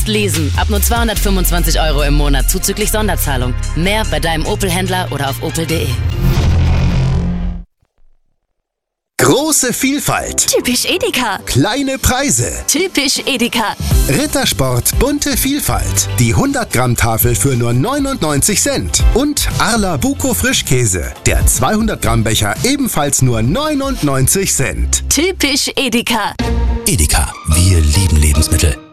Jetzt leasen. Ab nur 225 € im Monat zuzüglich Sonderzahlung. Mehr bei deinem Opel-Händler oder auf opel.de. Große Vielfalt. Typisch Edeka. Kleine Preise. Typisch Edeka. Rittersport bunte Vielfalt. Die 100-Gramm-Tafel für nur 99 Cent. Und Arla Buko Frischkäse. Der 200-Gramm-Becher ebenfalls nur 99 Cent. Typisch Edeka. Edeka, wir lieben Lebensmittel.